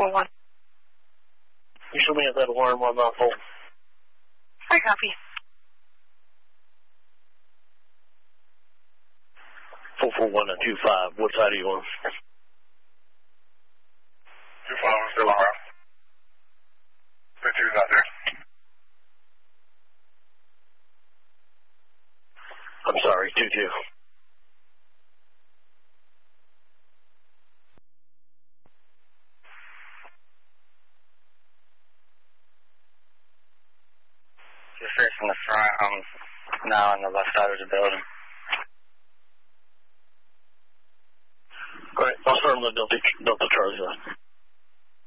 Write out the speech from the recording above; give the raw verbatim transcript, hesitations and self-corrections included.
four one. You show me at that alarm on the phone. I copy. four four one and two five, what side are you on? two five is still around. two two's out there. I'm sorry, two two. Just facing the front. I'm now on the left side of the building. All right, I'll start on the Delta, Delta Charlie line.